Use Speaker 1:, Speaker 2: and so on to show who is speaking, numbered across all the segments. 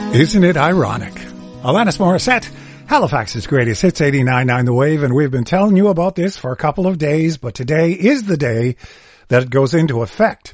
Speaker 1: Isn't it ironic? Alanis Morissette, Halifax's greatest hits, 89.9 The Wave, and we've been telling you about this for a couple of days, but today is the day that it goes into effect.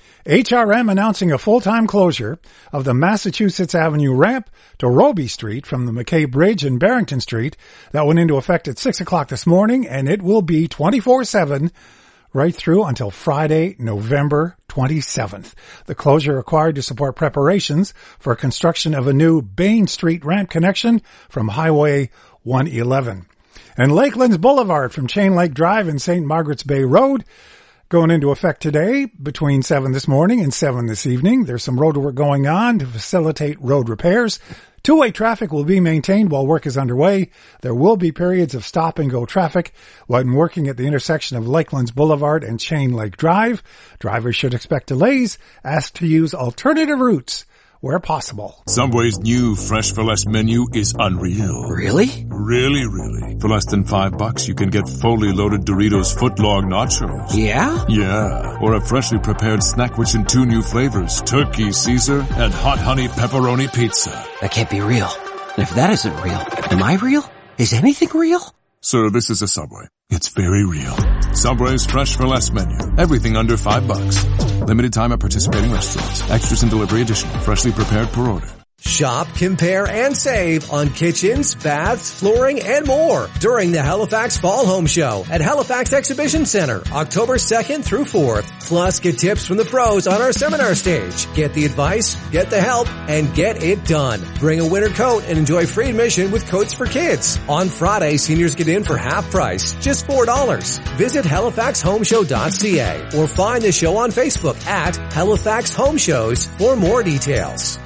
Speaker 1: HRM announcing a full-time closure of the Massachusetts Avenue ramp to Robie Street from the McKay Bridge and Barrington Street. That went into effect at 6 o'clock this morning, and it will be 24/7 right through until Friday, November 27th. The closure required to support preparations for construction of a new Bain Street ramp connection from Highway 111. And Lakelands Boulevard from Chain Lake Drive and St. Margaret's Bay Road going into effect today between 7 this morning and 7 this evening. There's some road work going on to facilitate road repairs. Two-way traffic will be maintained while work is underway. There will be periods of stop-and-go traffic when working at the intersection of Lakelands Boulevard and Chain Lake Drive. Drivers should expect delays. Asked to use alternative routes where possible.
Speaker 2: Subway's new Fresh for Less menu is unreal.
Speaker 3: Really?
Speaker 2: Really. For less than $5, you can get fully loaded Doritos footlong nachos.
Speaker 3: Yeah?
Speaker 2: Yeah. Or a freshly prepared snack rich in 2 new flavors, Turkey Caesar and Hot Honey Pepperoni Pizza.
Speaker 3: That can't be real. And if that isn't real, am I real? Is anything real?
Speaker 2: Sir, this is a Subway. It's very real. Subway's Fresh for Less menu. Everything under $5. Limited time at participating restaurants. Extras and delivery additional. Freshly prepared per order.
Speaker 4: Shop, compare, and save on kitchens, baths, flooring, and more during the Halifax Fall Home Show at Halifax Exhibition Center, October 2nd through 4th. Plus, get tips from the pros on our seminar stage. Get the advice, get the help, and get it done. Bring a winter coat and enjoy free admission with Coats for Kids. On Friday, seniors get in for half price, just $4. Visit halifaxhomeshow.ca or find the show on Facebook at Halifax Home Shows for more details.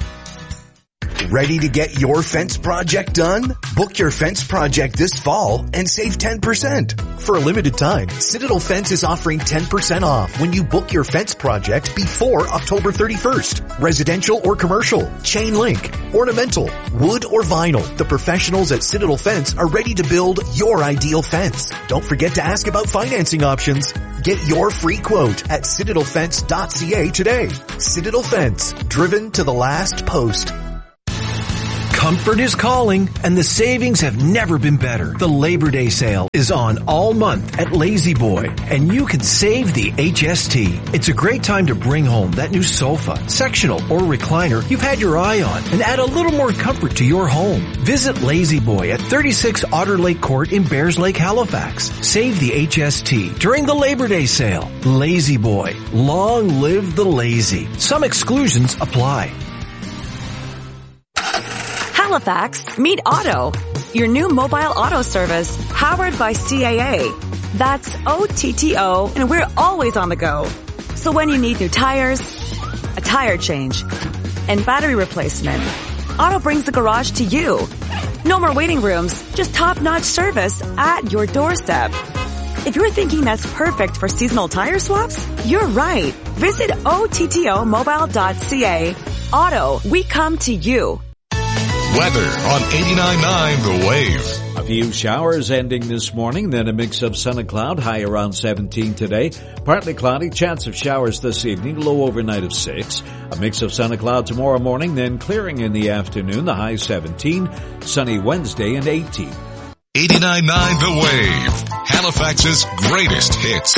Speaker 5: Ready to get your fence project done? Book your fence project this fall and save 10%. For a limited time, Citadel Fence is offering 10% off when you book your fence project before October 31st. Residential or commercial, chain link, ornamental, wood or vinyl. The professionals at Citadel Fence are ready to build your ideal fence. Don't forget to ask about financing options. Get your free quote at citadelfence.ca today. Citadel Fence, driven to the last post.
Speaker 6: Comfort is calling, and the savings have never been better. The Labor Day sale is on all month at Lazy Boy, and you can save the HST. It's a great time to bring home that new sofa, sectional, or recliner you've had your eye on and add a little more comfort to your home. Visit Lazy Boy at 36 Otter Lake Court in Bears Lake, Halifax. Save the HST during the Labor Day sale. Lazy Boy. Long live the lazy. Some exclusions apply.
Speaker 7: Halifax, meet Auto, your new mobile auto service powered by CAA. That's OTTO, and we're always on the go. So when you need new tires, a tire change, and battery replacement, Auto brings the garage to you. No more waiting rooms, just top-notch service at your doorstep. If you're thinking that's perfect for seasonal tire swaps, you're right. Visit OTTOmobile.ca. Auto, we come to you.
Speaker 8: Weather on 89.9 The Wave.
Speaker 9: A few showers ending this morning, then a mix of sun and cloud, high around 17 today. Partly cloudy, chance of showers this evening, low overnight of 6. A mix of sun and cloud tomorrow morning, then clearing in the afternoon, the high 17. Sunny Wednesday and 18.
Speaker 8: 89.9 The Wave. Halifax's greatest hits.